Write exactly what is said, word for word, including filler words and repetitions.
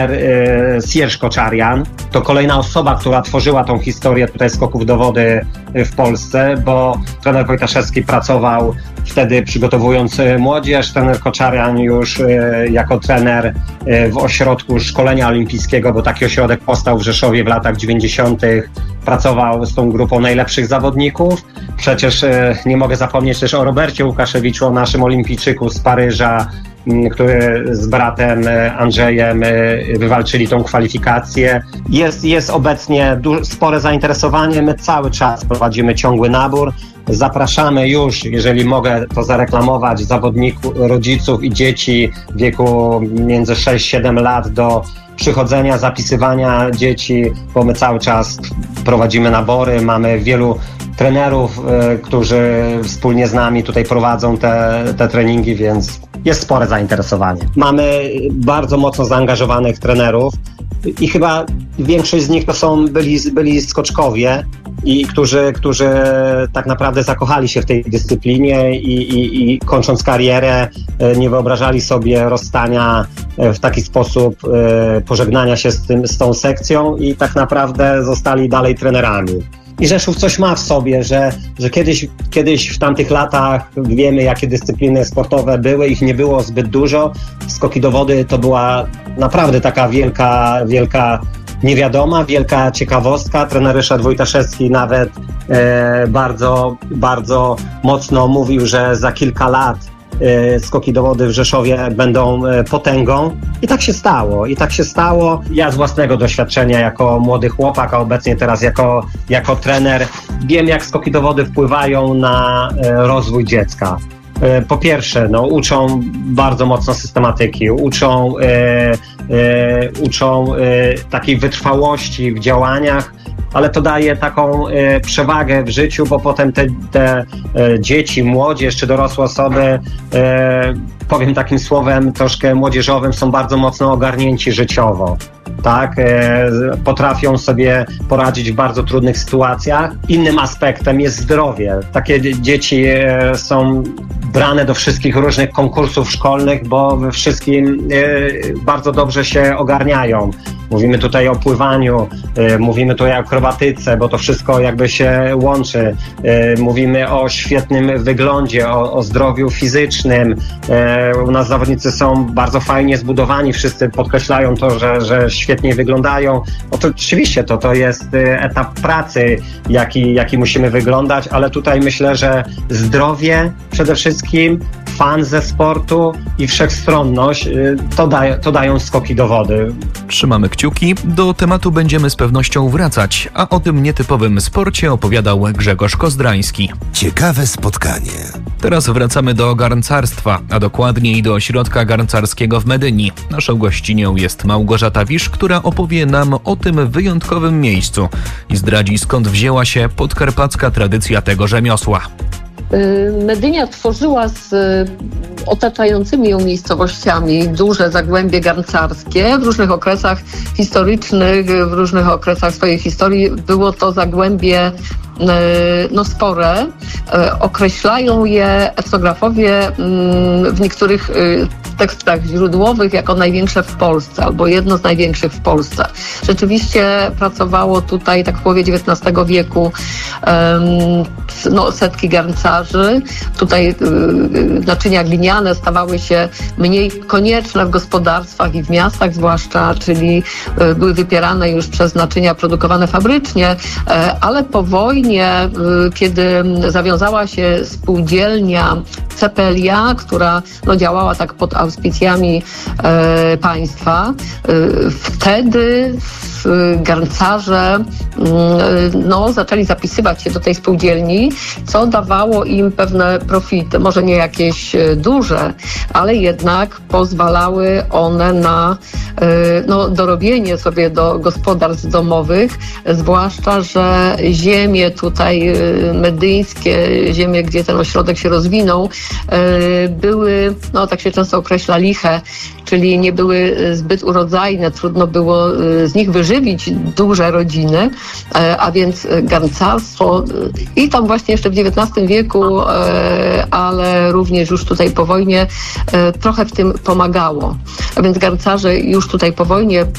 Serge Koczarian. To kolejna osoba, która tworzyła tą historię tutaj skoków do wody w Polsce, bo trener Wojtaszewski pracował wtedy przygotowując młodzież. Trener Koczarian już jako trener w ośrodku szkolenia olimpijskiego, bo taki ośrodek powstał w Rzeszowie w latach dziewięćdziesiątych. Pracował z tą grupą najlepszych zawodników. Przecież nie mogę zapomnieć też o Robercie Łukaszewiczu, o naszym olimpijczyku z Paryża, który z bratem Andrzejem wywalczyli tą kwalifikację. Jest, jest obecnie du- spore zainteresowanie. My cały czas prowadzimy ciągły nabór. Zapraszamy już, jeżeli mogę to zareklamować, zawodników, rodziców i dzieci w wieku między sześć siedem lat do przychodzenia, zapisywania dzieci, bo my cały czas prowadzimy nabory, mamy wielu trenerów, y, którzy wspólnie z nami tutaj prowadzą te, te treningi, więc jest spore zainteresowanie. Mamy bardzo mocno zaangażowanych trenerów i chyba większość z nich to są byli, byli skoczkowie, i którzy, którzy tak naprawdę zakochali się w tej dyscyplinie i, i, i kończąc karierę nie wyobrażali sobie rozstania w taki sposób, pożegnania się z, tym, z tą sekcją i tak naprawdę zostali dalej trenerami. I Rzeszów coś ma w sobie, że, że kiedyś, kiedyś w tamtych latach wiemy, jakie dyscypliny sportowe były, ich nie było zbyt dużo. Skoki do wody to była naprawdę taka wielka, wielka niewiadoma, wielka ciekawostka. Trener Ryszard Wojtaszewski nawet e, bardzo, bardzo mocno mówił, że za kilka lat e, skoki do wody w Rzeszowie będą e, potęgą. I tak się stało. I tak się stało. Ja z własnego doświadczenia jako młody chłopak, a obecnie teraz jako, jako trener wiem, jak skoki do wody wpływają na e, rozwój dziecka. Po pierwsze, no, uczą bardzo mocno systematyki, uczą, e, e, uczą e, takiej wytrwałości w działaniach, ale to daje taką e, przewagę w życiu, bo potem te, te e, dzieci, młodzież czy dorosłe osoby, e, powiem takim słowem troszkę młodzieżowym, są bardzo mocno ogarnięci życiowo. Tak, e, potrafią sobie poradzić w bardzo trudnych sytuacjach. Innym aspektem jest zdrowie. Takie dzieci e, są brane do wszystkich różnych konkursów szkolnych, bo we wszystkim e, bardzo dobrze się ogarniają. Mówimy tutaj o pływaniu, e, mówimy tutaj o akrobatyce, bo to wszystko jakby się łączy. E, mówimy o świetnym wyglądzie, o, o zdrowiu fizycznym. E, u nas zawodnicy są bardzo fajnie zbudowani, wszyscy podkreślają to, że, że świetnie wyglądają. No to oczywiście to, to jest etap pracy, jaki, jaki musimy wyglądać, ale tutaj myślę, że zdrowie przede wszystkim, fan ze sportu i wszechstronność to, da, to dają skoki do wody. Trzymamy kciuki. Do tematu będziemy z pewnością wracać, a o tym nietypowym sporcie opowiadał Grzegorz Kozdrański. Ciekawe spotkanie. Teraz wracamy do garncarstwa, a dokładniej do ośrodka garncarskiego w Medyni. Naszą gościnią jest Małgorzata Wisz, która opowie nam o tym wyjątkowym miejscu i zdradzi, skąd wzięła się podkarpacka tradycja tego rzemiosła. Medynia tworzyła z otaczającymi ją miejscowościami duże zagłębie garncarskie. W różnych okresach historycznych, w różnych okresach swojej historii było to zagłębie no spore. Określają je etnografowie w niektórych tekstach źródłowych jako największe w Polsce, albo jedno z największych w Polsce. Rzeczywiście pracowało tutaj, tak w połowie dziewiętnastego wieku, no, setki garncarzy. Tutaj naczynia gliniane stawały się mniej konieczne w gospodarstwach i w miastach zwłaszcza, czyli były wypierane już przez naczynia produkowane fabrycznie, ale po wojnie, kiedy zawiązała się spółdzielnia Cepelia, która no, działała tak pod auspicjami e, państwa, e, wtedy garncarze no, zaczęli zapisywać się do tej spółdzielni, co dawało im pewne profity, może nie jakieś duże, ale jednak pozwalały one na no, dorobienie sobie do gospodarstw domowych, zwłaszcza, że ziemie tutaj medyńskie, ziemie, gdzie ten ośrodek się rozwinął, były, no tak się często określa, liche, czyli nie były zbyt urodzajne, trudno było z nich wyżywić duże rodziny, a więc garncarstwo i tam właśnie jeszcze w dziewiętnastym wieku, ale również już tutaj po wojnie trochę w tym pomagało. A więc garncarze już tutaj po wojnie